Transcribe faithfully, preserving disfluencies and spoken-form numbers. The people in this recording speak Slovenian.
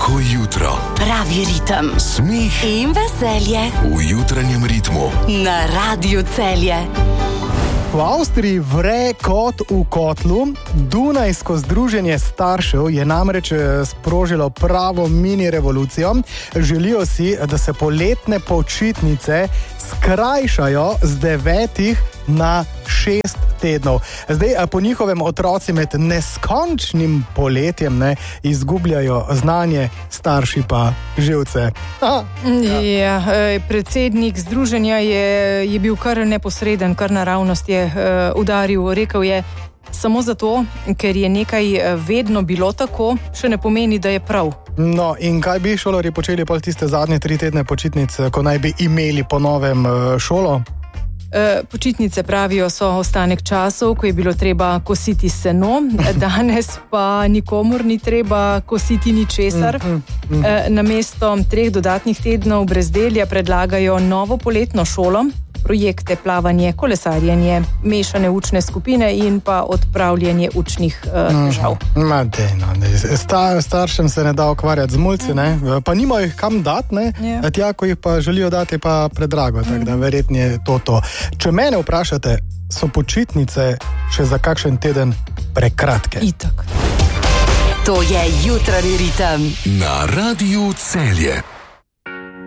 Lahko jutro. Pravi ritem. Smeh in veselje v jutranjem ritmu. Na Radiu Celje. V Avstriji vre kot v kotlu. Dunajsko združenje staršev je namreč sprožilo pravo mini revolucijo. Želijo si, da se poletne počitnice skrajšajo z devetih na šest tednov. Zdaj, po njihovem otroci med neskončnim poletjem ne, izgubljajo znanje, starši pa živce. Aha, ja. Ja, predsednik združenja je, je bil kar neposreden, kar naravnost je uh, udaril. Rekel je, samo zato, ker je nekaj vedno bilo tako, še ne pomeni, da je prav. No, in kaj bi šolarji počeli pol tiste zadnje tri tedne počitnic, ko naj bi imeli po novem šolo? Počitnice, pravijo, so ostanek časov, ko je bilo treba kositi seno, danes pa nikomur ni treba kositi ničesar. Namesto treh dodatnih tednov brezdelja predlagajo novo poletno šolo, projekte plavanje, kolesarjenje, mešane učne skupine in pa odpravljanje učnih težav. Uh, Ma dej, no, dej. Star, staršem se ne da ukvarjati z mulci, ne? Pa nimajo jih kam dati, ne? Yeah. Tja, ko jih pa želijo dati, pa predrago, mm. tako da verjetno je to to. Če mene vprašate, so počitnice še za kakšen teden prekratke. Itak. To je jutranji ritem. Na Radiu Celje.